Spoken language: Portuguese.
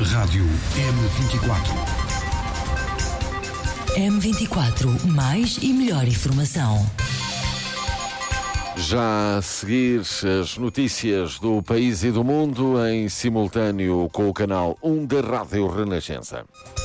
Rádio M24. M24, mais e melhor informação. Já a seguir as notícias do país e do mundo em simultâneo com o canal 1 da Rádio Renascença.